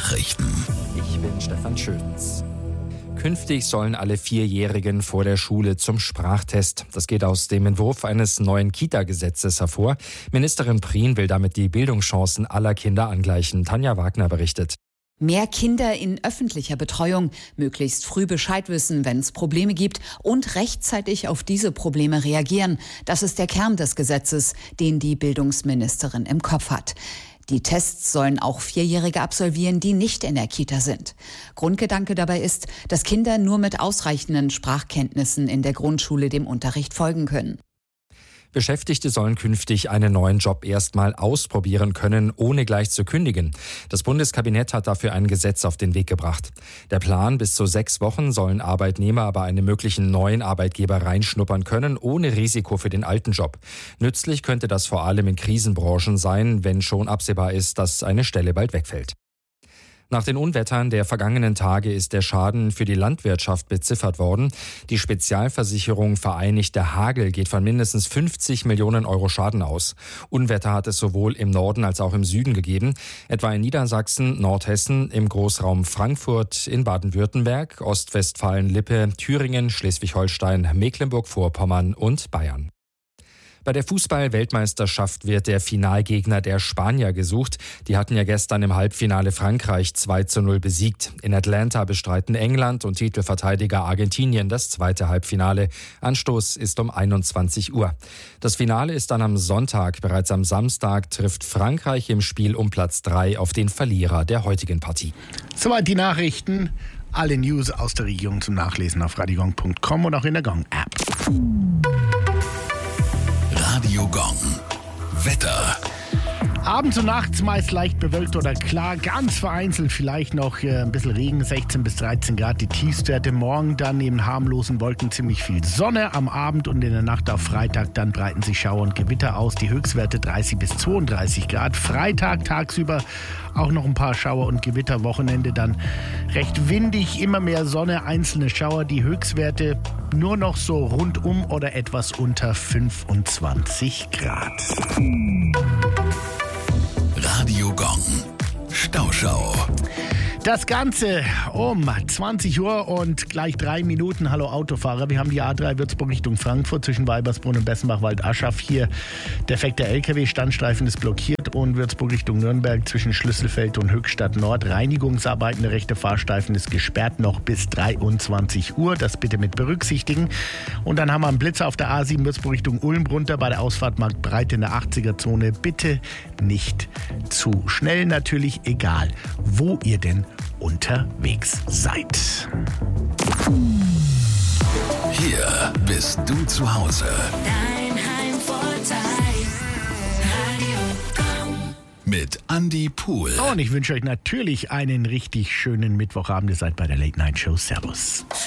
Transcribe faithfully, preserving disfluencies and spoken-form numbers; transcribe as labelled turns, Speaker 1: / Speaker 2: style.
Speaker 1: Nachrichten.
Speaker 2: Ich bin Stefan Schötz. Künftig sollen alle Vierjährigen vor der Schule zum Sprachtest. Das geht aus dem Entwurf eines neuen Kita-Gesetzes hervor. Ministerin Prien will damit die Bildungschancen aller Kinder angleichen. Tanja Wagner berichtet.
Speaker 3: Mehr Kinder in öffentlicher Betreuung, möglichst früh Bescheid wissen, wenn es Probleme gibt und rechtzeitig auf diese Probleme reagieren. Das ist der Kern des Gesetzes, den die Bildungsministerin im Kopf hat. Die Tests sollen auch Vierjährige absolvieren, die nicht in der Kita sind. Grundgedanke dabei ist, dass Kinder nur mit ausreichenden Sprachkenntnissen in der Grundschule dem Unterricht folgen können.
Speaker 2: Beschäftigte sollen künftig einen neuen Job erstmal ausprobieren können, ohne gleich zu kündigen. Das Bundeskabinett hat dafür ein Gesetz auf den Weg gebracht. Der Plan: bis zu sechs Wochen sollen Arbeitnehmer bei einem möglichen neuen Arbeitgeber reinschnuppern können, ohne Risiko für den alten Job. Nützlich könnte das vor allem in Krisenbranchen sein, wenn schon absehbar ist, dass eine Stelle bald wegfällt. Nach den Unwettern der vergangenen Tage ist der Schaden für die Landwirtschaft beziffert worden. Die Spezialversicherung Vereinigter Hagel geht von mindestens fünfzig Millionen Euro Schaden aus. Unwetter hat es sowohl im Norden als auch im Süden gegeben, etwa in Niedersachsen, Nordhessen, im Großraum Frankfurt, in Baden-Württemberg, Ostwestfalen-Lippe, Thüringen, Schleswig-Holstein, Mecklenburg-Vorpommern und Bayern. Bei der Fußball-Weltmeisterschaft wird der Finalgegner der Spanier gesucht. Die hatten ja gestern im Halbfinale Frankreich zwei zu null besiegt. In Atlanta bestreiten England und Titelverteidiger Argentinien das zweite Halbfinale. Anstoß ist um einundzwanzig Uhr. Das Finale ist dann am Sonntag. Bereits am Samstag trifft Frankreich im Spiel um Platz drei auf den Verlierer der heutigen Partie.
Speaker 4: Soweit die Nachrichten. Alle News aus der Region zum Nachlesen auf radiogong punkt com und auch in der Gong-App.
Speaker 1: Radio Gong. Wetter.
Speaker 4: Abends und nachts meist leicht bewölkt oder klar, ganz vereinzelt vielleicht noch äh, ein bisschen Regen, sechzehn bis dreizehn Grad die Tiefstwerte. Morgen dann neben harmlosen Wolken ziemlich viel Sonne. Am Abend und in der Nacht auf Freitag dann breiten sich Schauer und Gewitter aus. Die Höchstwerte dreißig bis zweiunddreißig Grad. Freitag tagsüber auch noch ein paar Schauer und Gewitter. Wochenende dann recht windig, immer mehr Sonne, einzelne Schauer. Die Höchstwerte nur noch so rundum oder etwas unter fünfundzwanzig Grad.
Speaker 1: Radio Gong. Stauschau.
Speaker 4: Das Ganze um zwanzig Uhr und gleich drei Minuten. Hallo Autofahrer, wir haben die A drei Würzburg Richtung Frankfurt zwischen Weibersbrunn und Bessenbach-Waldaschaf. Hier defekter L K W, Standstreifen ist blockiert, und Würzburg Richtung Nürnberg zwischen Schlüsselfeld und Höchstadt Nord. Reinigungsarbeiten, der rechte Fahrstreifen ist gesperrt noch bis dreiundzwanzig Uhr. Das bitte mit berücksichtigen. Und dann haben wir einen Blitzer auf der A sieben Würzburg Richtung Ulm runter bei der Ausfahrt Marktbreite in der achtziger-Zone. Bitte nicht zu schnell, natürlich, egal wo ihr denn unterwegs seid.
Speaker 1: Hier bist du zu Hause.
Speaker 5: Dein Heimvorteil. Radio Gong.
Speaker 1: Mit Andi Pohl.
Speaker 4: Und ich wünsche euch natürlich einen richtig schönen Mittwochabend. Ihr seid bei der Late Night Show. Servus.